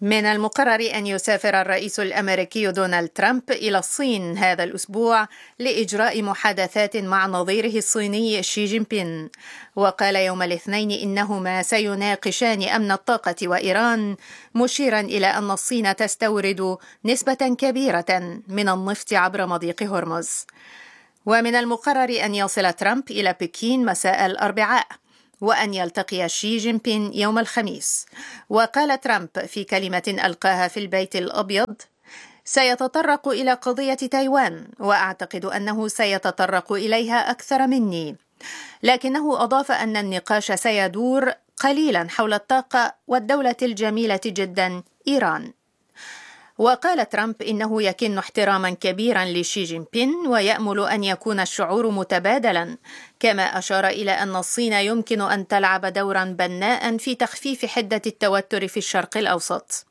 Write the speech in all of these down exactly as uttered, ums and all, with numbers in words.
من المقرر أن يسافر الرئيس الأمريكي دونالد ترامب إلى الصين هذا الأسبوع لإجراء محادثات مع نظيره الصيني شي جين بين. وقال يوم الاثنين إنهما سيناقشان أمن الطاقة وإيران، مشيرا إلى أن الصين تستورد نسبة كبيرة من النفط عبر مضيق هرمز. ومن المقرر أن يصل ترامب إلى بكين مساء الأربعاء، وأن يلتقي شي جين بين يوم الخميس. وقال ترامب في كلمة ألقاها في البيت الأبيض: سيتطرق إلى قضية تايوان، وأعتقد أنه سيتطرق إليها أكثر مني، لكنه أضاف أن النقاش سيدور قليلا حول الطاقة والدولة الجميلة جدا إيران. وقال ترامب إنه يكن احتراما كبيرا لشي جين بين ويأمل أن يكون الشعور متبادلا، كما أشار إلى أن الصين يمكن أن تلعب دورا بناء في تخفيف حدة التوتر في الشرق الأوسط.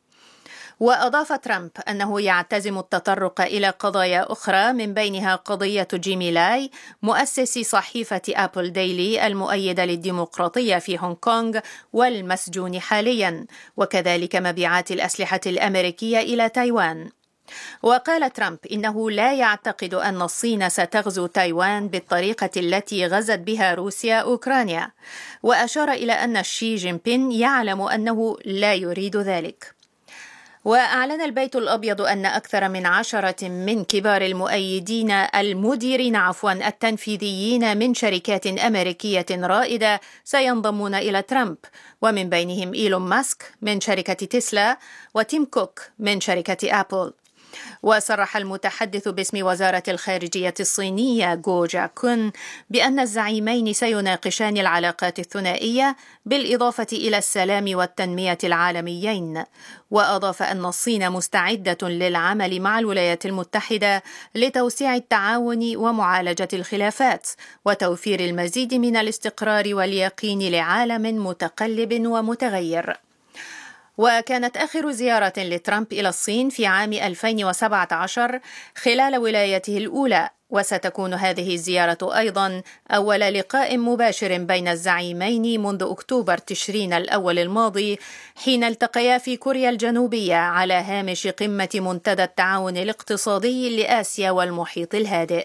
وأضاف ترامب أنه يعتزم التطرق إلى قضايا أخرى، من بينها قضية جيمي لاي مؤسس صحيفة أبل ديلي المؤيدة للديمقراطية في هونغ كونغ والمسجون حاليا، وكذلك مبيعات الأسلحة الأمريكية إلى تايوان. وقال ترامب إنه لا يعتقد أن الصين ستغزو تايوان بالطريقة التي غزت بها روسيا أوكرانيا، وأشار إلى أن شي جين بين يعلم أنه لا يريد ذلك. وأعلن البيت الأبيض أن أكثر من عشرة من كبار المؤيدين المديرين عفوا التنفيذيين من شركات أمريكية رائدة سينضمون إلى ترامب، ومن بينهم إيلون ماسك من شركة تسلا وتيم كوك من شركة أبل. وصرح المتحدث باسم وزارة الخارجية الصينية جو جاكون بأن الزعيمين سيناقشان العلاقات الثنائية بالإضافة إلى السلام والتنمية العالميين. وأضاف أن الصين مستعدة للعمل مع الولايات المتحدة لتوسيع التعاون ومعالجة الخلافات وتوفير المزيد من الاستقرار واليقين لعالم متقلب ومتغير. وكانت آخر زيارة لترامب إلى الصين في عام ألفين وسبعة عشر خلال ولايته الأولى، وستكون هذه الزيارة أيضا أول لقاء مباشر بين الزعيمين منذ أكتوبر تشرين الأول الماضي، حين التقيا في كوريا الجنوبية على هامش قمة منتدى التعاون الاقتصادي لآسيا والمحيط الهادئ.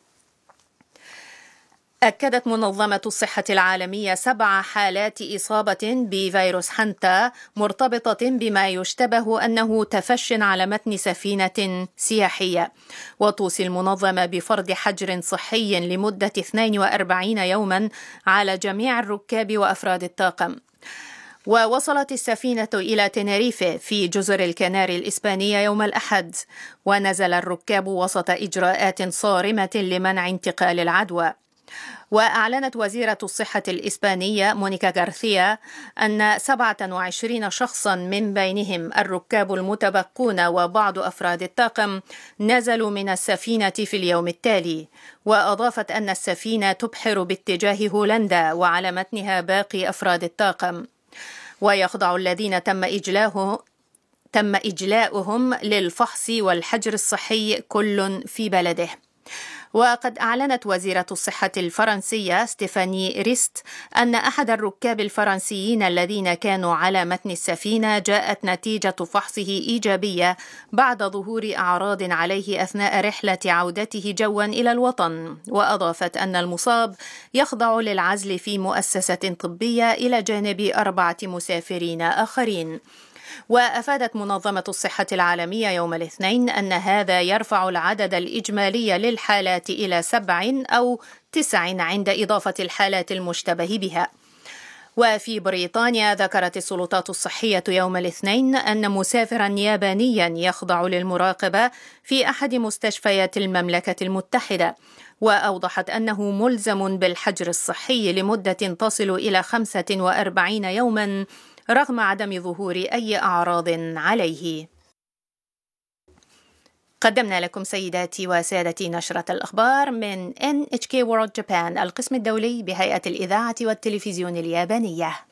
أكدت منظمة الصحة العالمية سبع حالات إصابة بفيروس هانتا مرتبطة بما يشتبه أنه تفش على متن سفينة سياحية. وتوصي المنظمة بفرض حجر صحي لمدة اثنين وأربعين يوما على جميع الركاب وأفراد الطاقم. ووصلت السفينة إلى تنريفه في جزر الكناري الإسبانية يوم الأحد، ونزل الركاب وسط إجراءات صارمة لمنع انتقال العدوى. وأعلنت وزيرة الصحة الإسبانية مونيكا غارثيا أن سبعة وعشرين شخصا من بينهم الركاب المتبقون وبعض أفراد الطاقم نزلوا من السفينة في اليوم التالي. وأضافت أن السفينة تبحر باتجاه هولندا وعلى متنها باقي أفراد الطاقم، ويخضع الذين تم إجلاؤه تم إجلاؤهم للفحص والحجر الصحي كل في بلده. وقد أعلنت وزيرة الصحة الفرنسية ستيفاني ريست أن أحد الركاب الفرنسيين الذين كانوا على متن السفينة جاءت نتيجة فحصه إيجابية بعد ظهور أعراض عليه أثناء رحلة عودته جوا إلى الوطن. وأضافت أن المصاب يخضع للعزل في مؤسسة طبية إلى جانب أربعة مسافرين آخرين. وأفادت منظمة الصحة العالمية يوم الاثنين أن هذا يرفع العدد الإجمالي للحالات إلى سبع أو تسع عند إضافة الحالات المشتبه بها. وفي بريطانيا ذكرت السلطات الصحية يوم الاثنين أن مسافرا يابانيا يخضع للمراقبة في أحد مستشفيات المملكة المتحدة، وأوضحت أنه ملزم بالحجر الصحي لمدة تصل إلى خمسة وأربعين يوما رغم عدم ظهور أي أعراض عليه. قدمنا لكم سيداتي وسادتي نشرة الأخبار من إن إتش كي World Japan، القسم الدولي بهيئة الإذاعة والتلفزيون اليابانية.